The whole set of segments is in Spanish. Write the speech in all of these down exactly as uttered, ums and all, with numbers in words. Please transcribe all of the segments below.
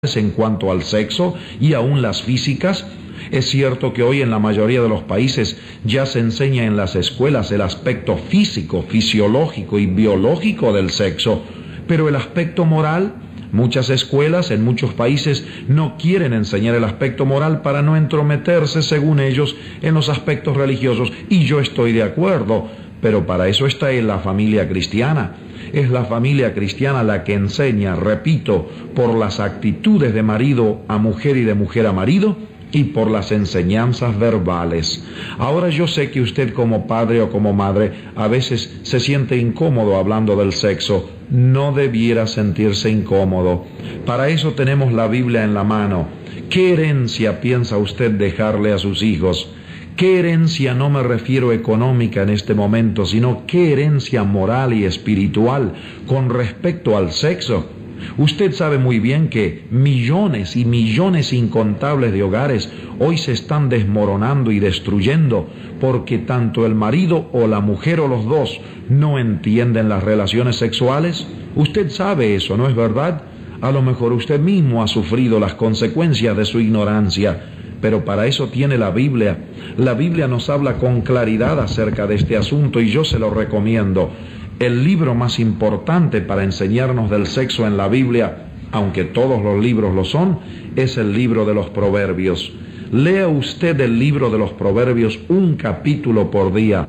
en cuanto al sexo y aún las físicas. Es cierto que hoy en la mayoría de los países ya se enseña en las escuelas el aspecto físico, fisiológico y biológico del sexo, pero el aspecto moral, muchas escuelas en muchos países no quieren enseñar el aspecto moral para no entrometerse, según ellos, en los aspectos religiosos, y yo estoy de acuerdo, pero para eso está en la familia cristiana. Es la familia cristiana la que enseña, repito, por las actitudes de marido a mujer y de mujer a marido y por las enseñanzas verbales. Ahora yo sé que usted como padre o como madre a veces se siente incómodo hablando del sexo. No debiera sentirse incómodo. Para eso tenemos la Biblia en la mano. ¿Qué herencia piensa usted dejarle a sus hijos? ¿Qué herencia? No me refiero económica en este momento, sino qué herencia moral y espiritual con respecto al sexo. Usted sabe muy bien que millones y millones incontables de hogares hoy se están desmoronando y destruyendo porque tanto el marido o la mujer o los dos no entienden las relaciones sexuales. Usted sabe eso, ¿no es verdad? A lo mejor usted mismo ha sufrido las consecuencias de su ignorancia, pero para eso tiene la Biblia. La Biblia nos habla con claridad acerca de este asunto y yo se lo recomiendo. El libro más importante para enseñarnos del sexo en la Biblia, aunque todos los libros lo son, es el libro de los Proverbios. Lea usted el libro de los Proverbios un capítulo por día.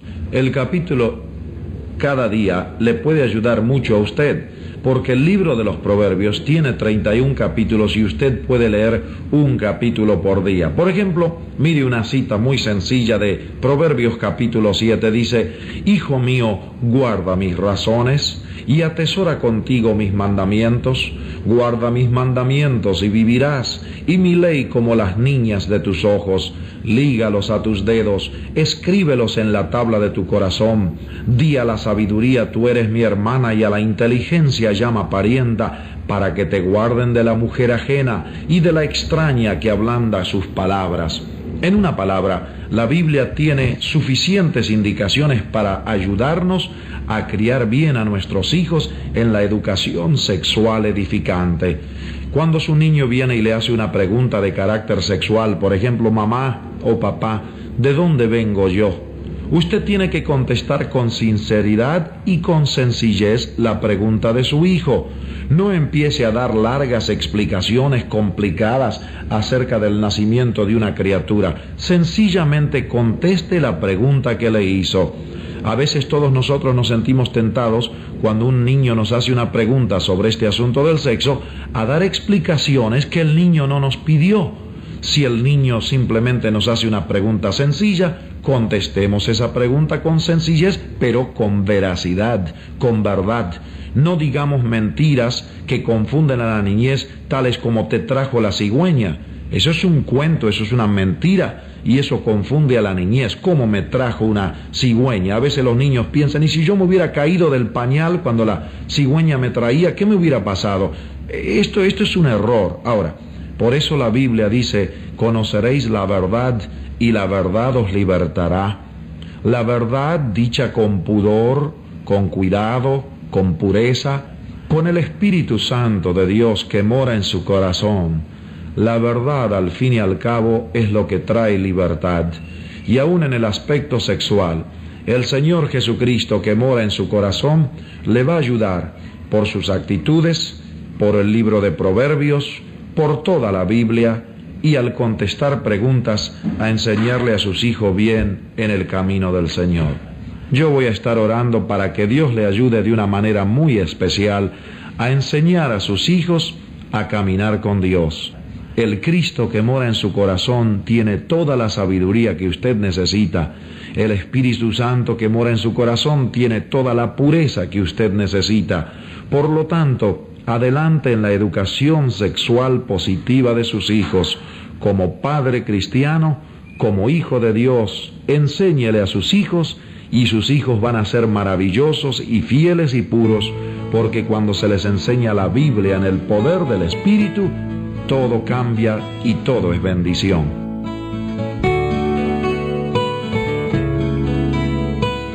El capítulo cada día le puede ayudar mucho a usted, porque el libro de los Proverbios tiene treinta y un capítulos y usted puede leer un capítulo por día. Por ejemplo, mire una cita muy sencilla de Proverbios capítulo siete, dice: Hijo mío, guarda mis razones y atesora contigo mis mandamientos. Guarda mis mandamientos y vivirás, y mi ley como las niñas de tus ojos. Lígalos a tus dedos, escríbelos en la tabla de tu corazón. Di a la sabiduría, tú eres mi hermana, y a la inteligencia llama parienta, para que te guarden de la mujer ajena y de la extraña que ablanda sus palabras. En una palabra, la Biblia tiene suficientes indicaciones para ayudarnos a criar bien a nuestros hijos en la educación sexual edificante. Cuando su niño viene y le hace una pregunta de carácter sexual, por ejemplo, mamá o papá, ¿de dónde vengo yo?, usted tiene que contestar con sinceridad y con sencillez la pregunta de su hijo. No empiece a dar largas explicaciones complicadas acerca del nacimiento de una criatura. Sencillamente conteste la pregunta que le hizo. A veces todos nosotros nos sentimos tentados, cuando un niño nos hace una pregunta sobre este asunto del sexo, a dar explicaciones que el niño no nos pidió. Si el niño simplemente nos hace una pregunta sencilla, contestemos esa pregunta con sencillez, pero con veracidad, con verdad. No digamos mentiras que confunden a la niñez, tales como te trajo la cigüeña. Eso es un cuento, eso es una mentira, y eso confunde a la niñez. ¿Cómo me trajo una cigüeña? A veces los niños piensan, ¿y si yo me hubiera caído del pañal cuando la cigüeña me traía, qué me hubiera pasado? Esto, esto es un error. Ahora, por eso la Biblia dice: conoceréis la verdad y la verdad os libertará. La verdad dicha con pudor, con cuidado, con pureza, con el Espíritu Santo de Dios que mora en su corazón. La verdad, al fin y al cabo, es lo que trae libertad. Y aún en el aspecto sexual, el Señor Jesucristo que mora en su corazón le va a ayudar por sus actitudes, por el libro de Proverbios, por toda la Biblia, y al contestar preguntas a enseñarle a sus hijos bien en el camino del Señor. Yo voy a estar orando para que Dios le ayude de una manera muy especial a enseñar a sus hijos a caminar con Dios. El Cristo que mora en su corazón tiene toda la sabiduría que usted necesita. El Espíritu Santo que mora en su corazón tiene toda la pureza que usted necesita. Por lo tanto, adelante en la educación sexual positiva de sus hijos. Como padre cristiano, como hijo de Dios, enséñele a sus hijos, y sus hijos van a ser maravillosos y fieles y puros, porque cuando se les enseña la Biblia en el poder del Espíritu, todo cambia y todo es bendición.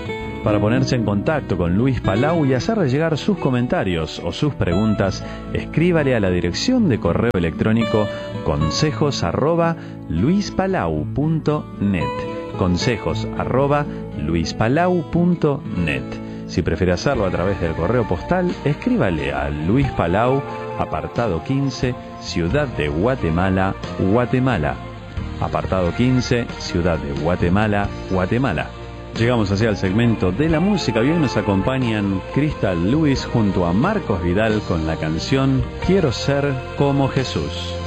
Para ponerse en contacto con Luis Palau y hacerle llegar sus comentarios o sus preguntas, escríbale a la dirección de correo electrónico consejos arroba luispalau punto net. Consejos arroba luispalau punto net. Si prefiere hacerlo a través del correo postal, escríbale a Luis Palau, apartado quince, Ciudad de Guatemala, Guatemala. Apartado quince, Ciudad de Guatemala, Guatemala. Llegamos hacia el segmento de la música y hoy nos acompañan Crystal Lewis junto a Marcos Vidal con la canción Quiero ser como Jesús.